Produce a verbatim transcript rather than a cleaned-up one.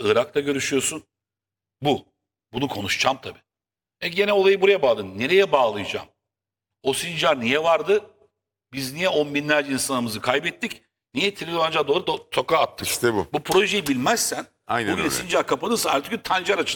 Irak'ta görüşüyorsun. Bu. Bunu konuşacağım tabii. E gene olayı buraya bağladın. Nereye bağlayacağım? O Sincar niye vardı? Biz niye on binlerce insanımızı kaybettik? Niye trilyonlarca doları do- toka attık? İşte bu. Bu projeyi bilmezsen Aynen bugün öyle. Sincar kapanırsa artık Tancar açılır.